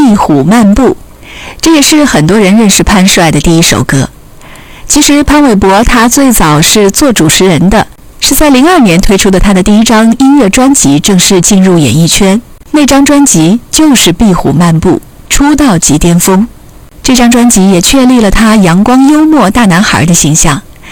壁虎漫步》，这也是很多人认识潘帅的第一首歌。其实潘玮柏他最早是做主持人的，是在02年推出的他的第一张音乐专辑正式进入演艺圈，那张专辑就是《壁虎漫步》，出道即巅峰。这张专辑也确立了他阳光幽默大男孩的形象。